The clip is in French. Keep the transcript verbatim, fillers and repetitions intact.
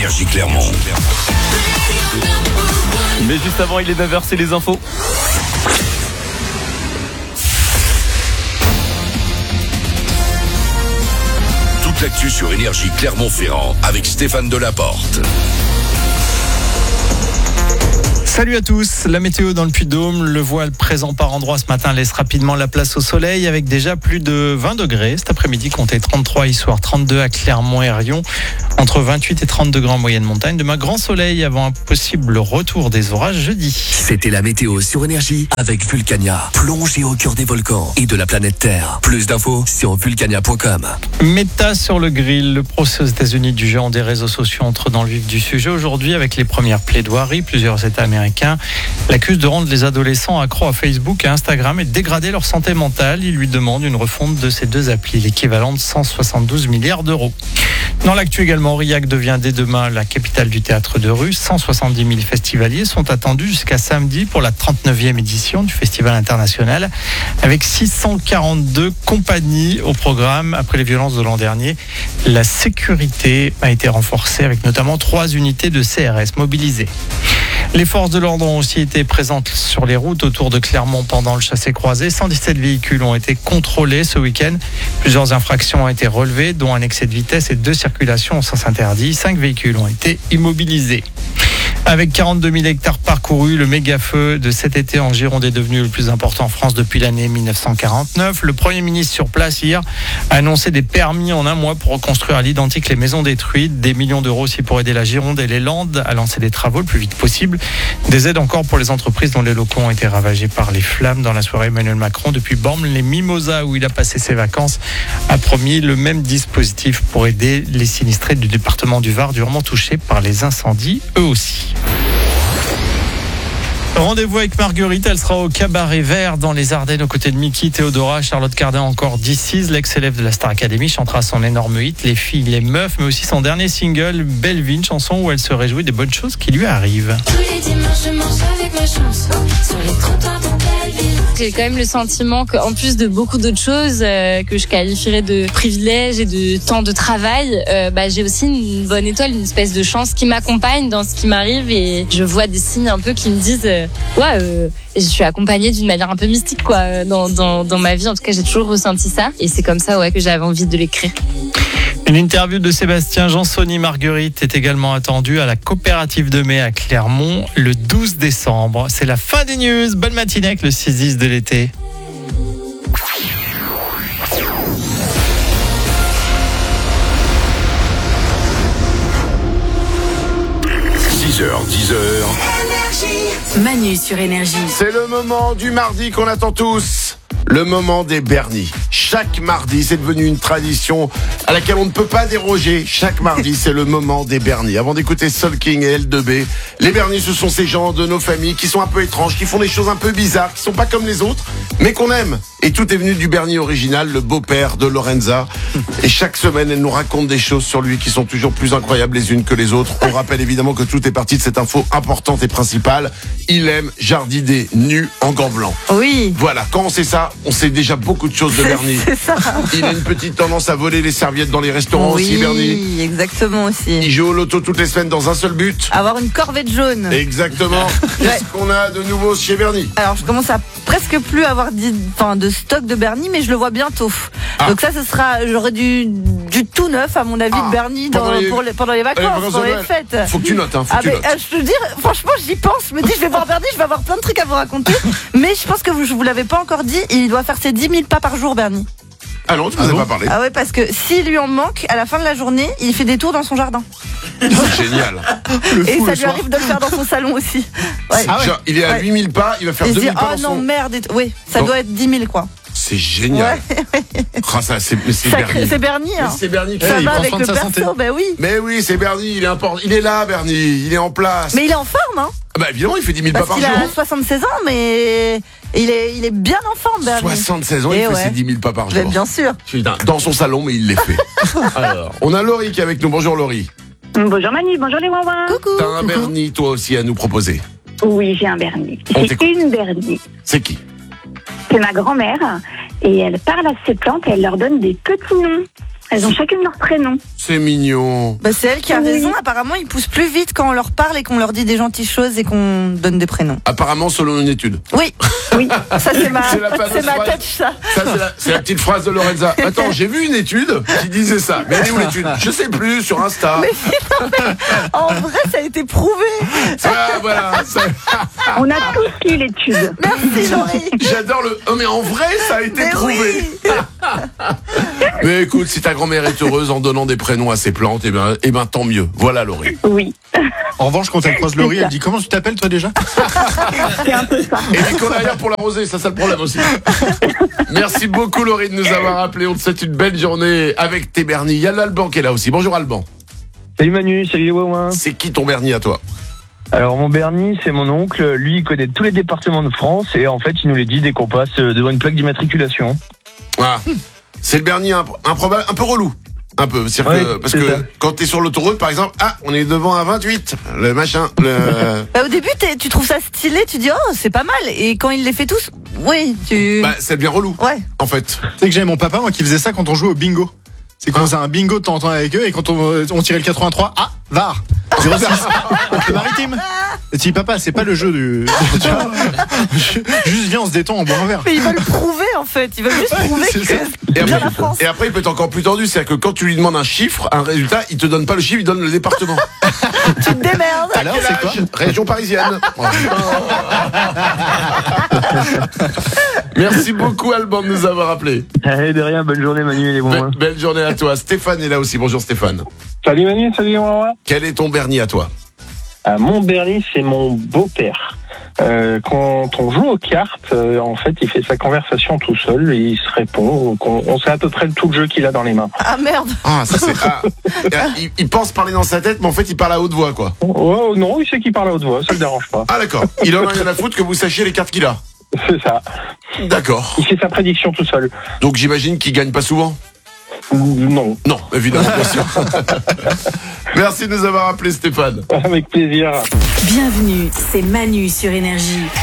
Énergie Clermont. Mais juste avant, il est neuf heures, c'est les infos. Toute l'actu sur Énergie Clermont-Ferrand avec Stéphane Delaporte. Salut à tous, la météo dans le Puy-de-Dôme, le voile présent par endroits ce matin laisse rapidement la place au soleil avec déjà plus de vingt degrés. Cet après-midi, comptez trente-trois, histoire trente-deux à Clermont et Rion, entre vingt-huit et trente degrés en moyenne montagne. Demain, grand soleil avant un possible retour des orages jeudi. C'était la météo sur Énergie avec Vulcania, plongée au cœur des volcans et de la planète Terre. Plus d'infos sur vulcania point com. Meta sur le grill, le procès aux États-Unis du géant des réseaux sociaux entre dans le vif du sujet aujourd'hui avec les premières plaidoiries. Plusieurs États américains l'accusent de rendre les adolescents accros à Facebook et Instagram et de dégrader leur santé mentale. Ils lui demandent une refonte de ces deux applis, l'équivalent de cent soixante-douze milliards d'euros. Dans l'actu également, Aurillac devient dès demain la capitale du théâtre de rue. cent soixante-dix mille festivaliers sont attendus jusqu'à samedi pour la trente-neuvième édition du Festival international avec six cent quarante-deux compagnies au programme. Après les violences de l'an dernier, la sécurité a été renforcée avec notamment trois unités de C R S mobilisées. Les forces de l'ordre ont aussi été présentes sur les routes autour de Clermont pendant le chassé-croisé. cent dix-sept véhicules ont été contrôlés ce week-end. Plusieurs infractions ont été relevées, dont un excès de vitesse et deux circulations en sens interdit. Cinq véhicules ont été immobilisés. Avec quarante-deux mille hectares parcourus, le méga-feu de cet été en Gironde est devenu le plus important en France depuis l'année mille neuf cent quarante-neuf. Le Premier ministre sur place hier a annoncé des permis en un mois pour reconstruire à l'identique les maisons détruites. Des millions d'euros aussi pour aider la Gironde et les Landes à lancer des travaux le plus vite possible. Des aides encore pour les entreprises dont les locaux ont été ravagés par les flammes. Dans la soirée, Emmanuel Macron, depuis Bormes, les Mimosas où il a passé ses vacances, a promis le même dispositif pour aider les sinistrés du département du Var durement touchés par les incendies, eux aussi. Rendez-vous avec Marguerite, elle sera au Cabaret Vert dans les Ardennes aux côtés de Mickey, Théodora, Charlotte Cardin, encore d'ici. L'ex-élève de la Star Academy chantera son énorme hit Les filles, les meufs, mais aussi son dernier single Belleville, chanson où elle se réjouit des bonnes choses qui lui arrivent. Tous les dimanches je mange avec ma chanson sur les trottoirs de Belleville. J'ai quand même le sentiment qu'en plus de beaucoup d'autres choses euh, que je qualifierais de privilèges et de temps de travail, euh, bah, j'ai aussi une bonne étoile, une espèce de chance qui m'accompagne dans ce qui m'arrive et je vois des signes un peu qui me disent euh, ouais, euh, je suis accompagnée d'une manière un peu mystique quoi dans, dans, dans ma vie. En tout cas, j'ai toujours ressenti ça et c'est comme ça ouais, que j'avais envie de l'écrire. Une interview de Sébastien Jansoni Marguerite est également attendue à la coopérative de mai à Clermont le douze décembre. C'est la fin des news. Bonne matinée avec le six dix de l'été. six heures, dix heures. Manu sur Énergie. C'est le moment du mardi qu'on attend tous. Le moment des Bernis. Chaque mardi, c'est devenu une tradition à laquelle on ne peut pas déroger. Chaque mardi, c'est le moment des Bernis. Avant d'écouter Soul King et L deux B, les Bernis, ce sont ces gens de nos familles qui sont un peu étranges, qui font des choses un peu bizarres, qui sont pas comme les autres, mais qu'on aime. Et tout est venu du Bernis original, le beau-père de Lorenza. Et chaque semaine, elle nous raconte des choses sur lui qui sont toujours plus incroyables les unes que les autres. On rappelle évidemment que tout est parti de cette info importante et principale. Il aime jardiner nu en gants blancs. Oui. Voilà, quand on sait ça, on sait déjà beaucoup de choses de Bernie. C'est ça. Il a une petite tendance à voler les serviettes dans les restaurants oui, aussi, Bernie. Oui, exactement aussi. Il joue au loto toutes les semaines dans un seul but. Avoir une corvette jaune. Exactement. Qu'est-ce qu'on a de nouveau chez Bernie? Alors, je commence à presque plus avoir dit, enfin, de stock de Bernie, mais je le vois bientôt. Ah. Donc ça, ce sera, j'aurai du, du tout neuf, à mon avis, ah. de Bernie dans, les... Pour les, pendant les vacances, euh, pendant les fêtes. Faut que tu notes, hein. Faut ah, que tu mais, notes. Euh, je te dis, franchement, j'y pense. Je me dis, je vais voir Bernie, je vais avoir plein de trucs à vous raconter. Mais je pense que vous, je vous l'avais pas encore dit, il doit faire ses dix mille pas par jour, Bernie. Ah non, tu ne nous as pas parlé. Ah ouais, parce que s'il lui en manque, à la fin de la journée, il fait des tours dans son jardin. C'est génial. Le et fou, ça lui soir. Arrive de le faire dans son salon aussi. Ouais. Ah ouais. Genre, il est à ouais. huit mille pas, il va faire deux mille pas oh dans non, son... merde. Oui, ça bon. doit être dix mille quoi. C'est génial. Ouais. Ah, ça, c'est, c'est Bernie. C'est Bernie. Hein. C'est Bernie. Ça hey, va avec le perso, ben oui. Mais oui, c'est Bernie. Il est important. Il est là, Bernie. Il est en place. Mais il est en forme, hein. Bah évidemment, il fait dix mille pas par jour. Il a soixante-seize ans, mais il est, il est bien en forme, Bernie. soixante-seize ans, et il ouais. fait ses dix mille pas par jour. Mais bien sûr. Dans son salon, mais il les fait. Alors, on a Laurie qui est avec nous. Bonjour Laurie. Bonjour Manu, bonjour les Wawins. Coucou. T'as un Coucou. Bernie, toi aussi, à nous proposer. Oui, j'ai un Bernie. On c'est une Bernie. C'est qui? C'est ma grand-mère. Et elle parle à ses plantes et elle leur donne des petits noms. Elles ont chacune leur prénom. C'est mignon. Bah, c'est elle qui a Oui. raison. Apparemment, ils poussent plus vite quand on leur parle et qu'on leur dit des gentilles choses et qu'on donne des prénoms. Apparemment, selon une étude. Oui. Oui. Ça, c'est ma, C'est la fameuse c'est ma phrase. tête, ça. Ça, c'est la, c'est la petite phrase de Lorenza. Attends, j'ai vu une étude qui disait ça. Mais elle est où l'étude? Je sais plus, sur Insta. Mais non, mais en vrai, ça a été prouvé. Ah, voilà. ça- On a tous lu l'étude. Merci, Laurie. J'adore le. Oh, mais en vrai, ça a été Mais prouvé. oui. Mais écoute, si ta grand-mère est heureuse en donnant des prénoms à ses plantes, eh ben, eh ben tant mieux. Voilà, Laurie. Oui. En revanche, quand elle croise Laurie, elle dit comment tu t'appelles toi déjà? C'est un peu ça. Et puis qu'on a rien pour l'arroser, ça c'est le problème aussi. Merci beaucoup Laurie de nous avoir appelé. On te souhaite une belle journée avec tes Bernie. Il y a l'Alban qui est là aussi. Bonjour Alban. Salut Manu, salut les Wawa. C'est qui ton Bernie à toi? Alors mon Bernie, c'est mon oncle. Lui, il connaît tous les départements de France et en fait, il nous les dit dès qu'on passe devant une plaque d'immatriculation. Ah, c'est le Bernie impro- improbable, un peu relou. Un peu, c'est-à-dire Ouais, que, parce c'est que ça. quand t'es sur l'autoroute par exemple, ah, on est devant un vingt-huit, le machin, le... Bah, au début, t'es- tu trouves ça stylé, tu dis oh c'est pas mal. Et quand il les fait tous, oui, tu. Bah, c'est bien relou, Ouais. en fait. Tu sais que j'avais mon papa moi qui faisait ça quand on jouait au bingo. C'est qu'on faisait un bingo de temps en temps avec eux et quand on, on tirait le quatre-vingt-trois, ah, V A R zéro six, le maritime. Et tu dis papa, c'est pas le jeu du. Tu vois, juste viens, on se détend, on boit un verre. Mais ils veulent prouver en fait. Ils veulent juste Ouais, prouver c'est que ça. Et c'est bien après, la France. et après, il peut être encore plus tendu, c'est-à-dire que quand tu lui demandes un chiffre, un résultat, il te donne pas le chiffre, il donne le département. Tu te démerdes. Alors, c'est quoi? Région parisienne. Merci beaucoup Alban de nous avoir appelé. Allez, de rien, bonne journée Manu et les Wawa. Be- belle journée à toi. Stéphane est là aussi. Bonjour Stéphane. Salut Manu, salut les Wawa. Quel est ton Bernie à toi? Ah, mon Bernie, c'est mon beau-père. Euh, quand on joue aux cartes, euh, en fait, il fait sa conversation tout seul et il se répond. On, on sait à peu près tout le jeu qu'il a dans les mains. Ah merde. Ah, ça c'est. Ah, il, il pense parler dans sa tête, mais en fait, il parle à haute voix, quoi. Oh, non, il sait qu'il parle à haute voix, ça le dérange pas. Ah, d'accord. Il en a rien à foutre que vous sachiez les cartes qu'il a. C'est ça. D'accord. Il fait sa prédiction tout seul. Donc j'imagine qu'il gagne pas souvent? Non. Non, évidemment, bien sûr. Merci de nous avoir appelé Stéphane. Avec plaisir. Bienvenue, c'est Manu sur Énergie.